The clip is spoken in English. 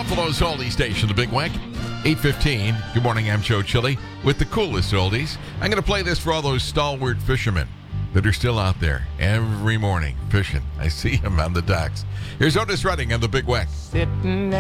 Buffalo's oldie station, the Big Weck. 8:15. Good morning, I'm Joe Chili with the coolest oldies. I'm going to play this for all those stalwart fishermen that are still out there every morning fishing. I see them on the docks. Here's Otis Redding on the Big Weck. Sitting